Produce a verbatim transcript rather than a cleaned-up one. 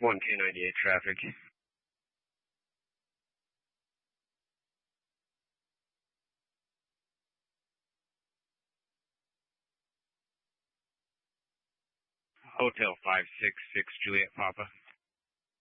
one two ninety-eight traffic. Hotel five six six Juliet Papa.